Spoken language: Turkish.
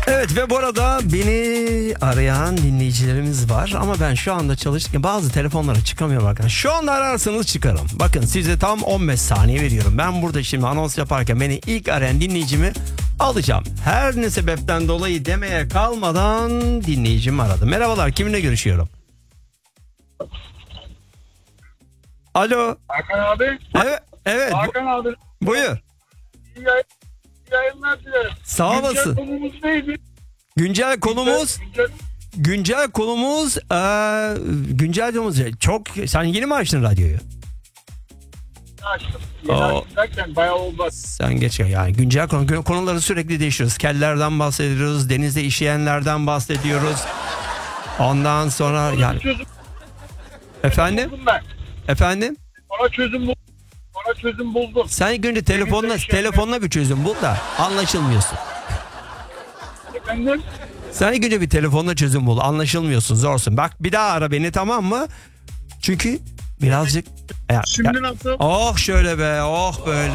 Evet ve bu arada beni arayan dinleyicilerimiz var ama ben şu anda çalışırken bazı telefonlara çıkamıyorum arkadaşlar. Şu anda ararsanız çıkarım. Bakın size tam 15 saniye veriyorum. Ben burada şimdi anons yaparken beni ilk arayan dinleyicimi alacağım. Her ne sebepten dolayı demeye kalmadan dinleyicimi aradı. Merhabalar, kiminle görüşüyorum? Alo. Hakan abi. Evet. Evet. Hakan abi. Buyur. İyi yayınlar dilerim. Sağ olasın. Güncel konumuz neydi? Güncel konumuz çok. Sen yeni mi açtın radyoyu? Açtım. Yeni Oo. açtım derken bayağı oldu. Sen geç yani güncel konuları sürekli değiştiriyoruz. Kellerden bahsediyoruz, denizde işeyenlerden bahsediyoruz. Ondan sonra yani Çözüm efendim buldum ben. efendim Ona çözüm buldum. Ona çözüm buldum. sen ilk önce telefonla bir çözüm bul da anlaşılmıyorsun. Efendim? Sen ilk önce bir telefonla çözüm bul, anlaşılmıyorsun, zorsun. Bak bir daha ara beni, tamam mı? Çünkü birazcık Şimdi nasıl? oh şöyle be, oh böyle.